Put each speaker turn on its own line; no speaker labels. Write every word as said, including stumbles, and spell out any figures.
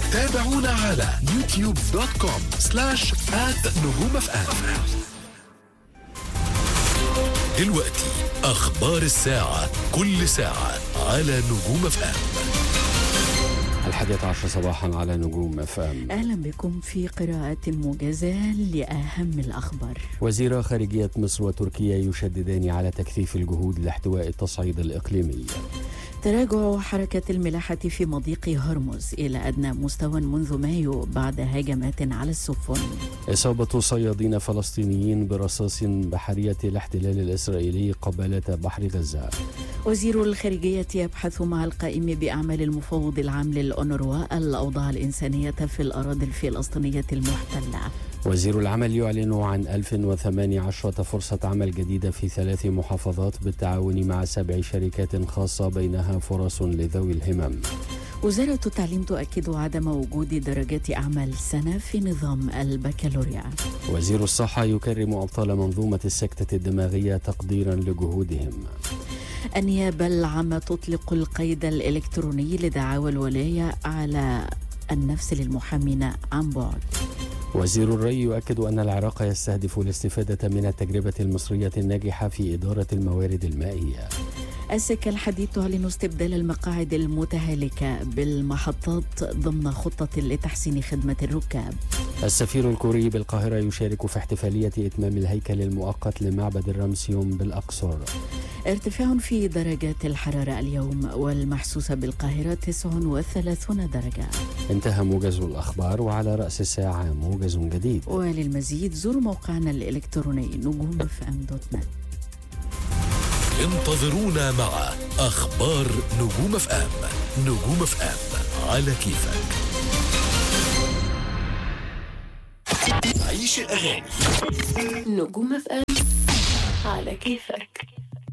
تابعونا على يوتيوب دوت كوم سلاش آت نجوم اف ام. دلوقتي أخبار الساعة، كل ساعة على نجوم اف ام.
الحادية عشر صباحا على نجوم اف ام.
أهلا بكم في قراءة موجزة لأهم الأخبار.
وزير خارجية مصر وتركيا يشددان على تكثيف الجهود لاحتواء التصعيد الإقليمي.
تراجع حركة الملاحة في مضيق هرمز إلى أدنى مستوى منذ مايو بعد هجمات على السفن.
إصابة صيادين فلسطينيين برصاص بحرية الاحتلال الإسرائيلي قبالة بحر غزة.
وزير الخارجية يبحث مع القائم بأعمال المفوض العام للأونروا الأوضاع الإنسانية في الأراضي الفلسطينية المحتلة.
وزير العمل يعلن عن ألف وثمانية عشر فرصة عمل جديدة في ثلاث محافظات بالتعاون مع سبع شركات خاصة بينها فرص لذوي الهمم.
وزارة التعليم تؤكد عدم وجود درجات أعمال سنة في نظام البكالوريا.
وزير الصحة يكرم أبطال منظومة السكتة الدماغية تقديرا لجهودهم.
النيابة العامة تطلق القيد الإلكتروني لدعاوى الولاية على النفس للمحامين عن بعد.
وزير الري يؤكد أن العراق يستهدف الاستفادة من التجربة المصرية الناجحة في إدارة الموارد المائية.
السكة الحديد تعلن استبدال المقاعد المتهالكة بالمحطات ضمن خطة لتحسين خدمة الركاب.
السفير الكوري بالقاهرة يشارك في احتفالية إتمام الهيكل المؤقت لمعبد الرمسيوم بالأقصر.
ارتفاع في درجات الحرارة اليوم والمحسوسة بالقاهرة تسعة وثلاثين درجة.
انتهى موجز الأخبار، وعلى رأس الساعة موجز جديد.
وللمزيد زوروا موقعنا الإلكتروني نجوم اف ام دوت نت.
انتظرونا مع أخبار نجوم اف ام. نجوم اف ام على كيفك. عيش الأغاني.
نجوم اف ام على كيفك.